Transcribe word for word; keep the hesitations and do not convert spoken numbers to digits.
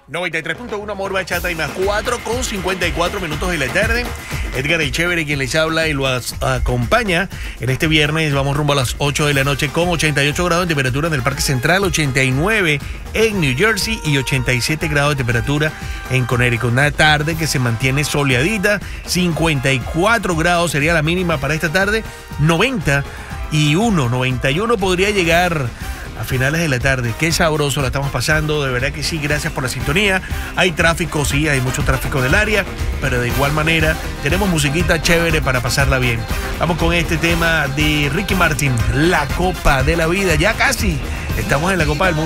noventa y tres punto uno Amor Bachata y más cuatro con cincuenta y cuatro minutos de la tarde. Edgar el Chévere quien les habla y lo acompaña en este viernes. Vamos rumbo a las ocho de la noche con ochenta y ocho grados de temperatura en el Parque Central, ochenta y nueve en New Jersey y ochenta y siete grados de temperatura en Connecticut. Una tarde que se mantiene soleadita, cincuenta y cuatro grados sería la mínima para esta tarde, noventa y uno, noventa y uno podría llegar a finales de la tarde. Qué sabroso la estamos pasando, de verdad que sí, gracias por la sintonía. Hay tráfico, sí, hay mucho tráfico del área, pero de igual manera tenemos musiquita chévere para pasarla bien. Vamos con este tema de Ricky Martin, La Copa de la Vida. Ya casi estamos en la Copa del Mundo.